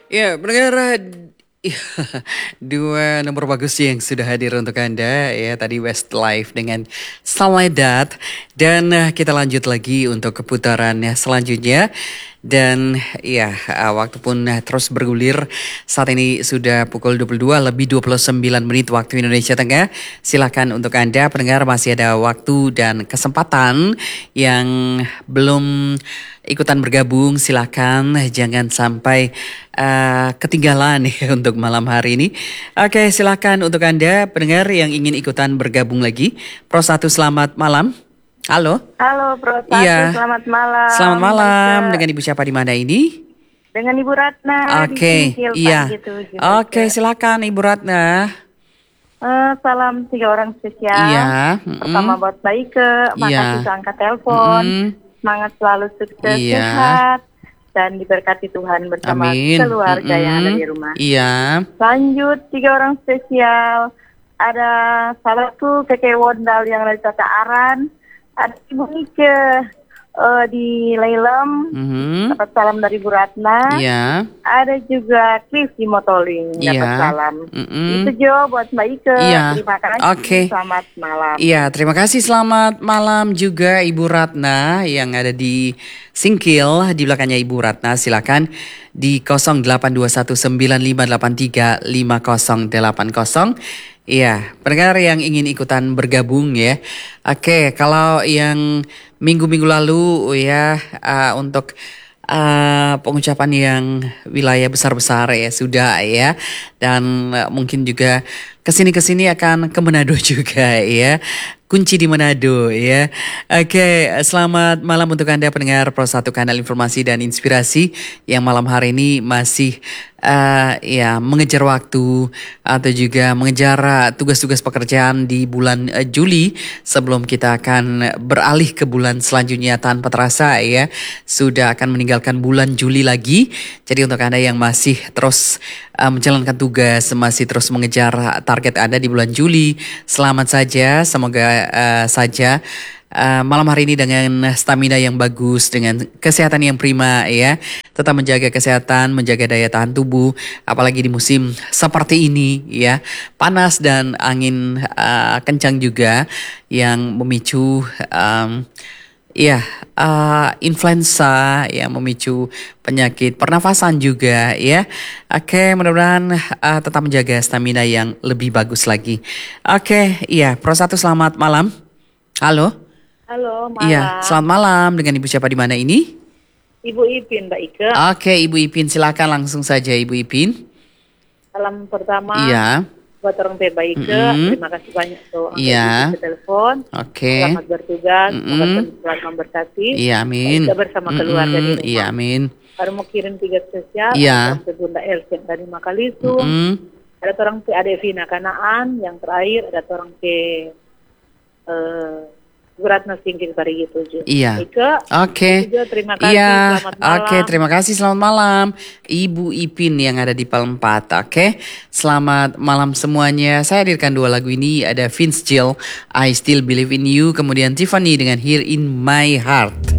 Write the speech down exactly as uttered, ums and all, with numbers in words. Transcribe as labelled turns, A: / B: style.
A: Ya, pendengar iya, dua nomor bagus yang sudah hadir untuk Anda ya tadi Westlife dengan Soledad dan eh, kita lanjut lagi untuk keputaran eh, selanjutnya dan ya eh, waktu pun eh, terus bergulir saat ini sudah pukul dua puluh dua lebih dua puluh sembilan menit waktu Indonesia Tengah. Silakan untuk Anda pendengar masih ada waktu dan kesempatan yang belum ikutan bergabung silakan jangan sampai uh, ketinggalan ya untuk malam hari ini. Oke, silakan untuk Anda pendengar yang ingin ikutan bergabung lagi. Pro satu selamat malam. Halo.
B: Halo Pro satu,
A: Iya.
B: selamat malam.
A: Selamat malam.
B: Baik,
A: Dengan Ibu siapa di mana ini?
B: dengan Ibu Ratna.
A: Oke.
B: Di Singkil,
A: Iya.
B: Pak, gitu, gitu.
A: Oke, silakan Ibu Ratna.
B: Eh, salam tiga orang spesial.
A: Iya. Mm-mm.
B: Pertama buat Baike, makasih
A: Iya.
B: sudah angkat telepon.
A: Mm-mm.
B: Semangat selalu sukses,
A: Iya.
B: sehat, dan diberkati Tuhan bersama
A: Amin.
B: keluarga
A: Mm-mm.
B: yang ada di rumah.
A: Iya.
B: Lanjut tiga orang spesial. Ada sahabatku Keke Wondal yang dari Tata Aran. Ada Ibu Nike eh, di Leilem.
A: Mhm.
B: Dapat salam dari Bu Ratna.
A: Iya.
B: Ada juga Cliff di Motoling. Dapat
A: Iya.
B: salam.
A: Mm-mm.
B: Itu Jo buat Mbak Ike.
A: Iya.
B: Terima kasih.
A: Oke.
B: Selamat malam.
A: Iya, terima kasih. Selamat malam juga Ibu Ratna yang ada di Singkil. Di belakangnya Ibu Ratna, silakan di nol delapan dua satu sembilan lima delapan tiga lima nol delapan nol. Iya, pendengar yang ingin ikutan bergabung ya. Oke, kalau yang minggu-minggu lalu ya uh, untuk uh, pengucapan yang wilayah besar-besar ya sudah ya. Dan uh, mungkin juga kesini-kesini akan ke Manado juga ya. Kunci di Manado ya. Oke, selamat malam untuk Anda pendengar Pro satu Kanal Informasi dan Inspirasi yang malam hari ini masih uh, ya mengejar waktu atau juga mengejar uh, tugas-tugas pekerjaan di bulan uh, Juli sebelum kita akan beralih ke bulan selanjutnya tanpa terasa ya. Sudah akan meninggalkan bulan Juli lagi. Jadi untuk Anda yang masih terus uh, menjalankan tugas, masih terus mengejar target Anda di bulan Juli, selamat saja. Semoga uh, saja uh, malam hari ini dengan stamina yang bagus, dengan kesehatan yang prima ya. Tetap menjaga kesehatan, menjaga daya tahan tubuh, apalagi di musim seperti ini ya. Panas dan angin uh, kencang juga yang memicu um, ya uh, influenza yang memicu penyakit pernafasan juga ya. Oke, mudah-mudahan uh, tetap menjaga stamina yang lebih bagus lagi. Oke, iya, Pro satu selamat malam. Halo.
B: Halo, malam.
A: Iya, selamat malam. Dengan Ibu siapa di mana ini?
B: Ibu Ipin, Mbak Ike.
A: Oke, Ibu Ipin, silakan langsung saja Ibu Ipin.
B: Salam pertama.
A: Iya.
B: Buat orang T Baike.
A: Mm-mm.
B: Terima kasih banyak tuh.
A: Iya.
B: Ke telepon.
A: Oke.
B: Selamat bertugas.
A: Mm-mm.
B: Semoga Tuhan memberkati.
A: Iya, amin.
B: Kita bersama keluarga di
A: Mm-mm.
B: rumah.
A: Iya, amin.
B: Baru mau kirim tiga spesial.
A: Iya.
B: Ada Bunda Elsen dari Makalisung.
A: Mm-mm.
B: Ada orang P A D Vina Kanaan. Yang terakhir ada orang P eh Ratna Singkil Pari gitu.
A: Iya.
B: Ike.
A: Oke.
B: Juga terima kasih.
A: Iya.
B: Selamat malam.
A: Oke, terima kasih. Selamat malam Ibu Ipin yang ada di Palembang. Oke. Selamat malam semuanya. Saya hadirkan dua lagu ini, ada Vince Gill, I Still Believe in You, kemudian Tiffany dengan Here in My Heart.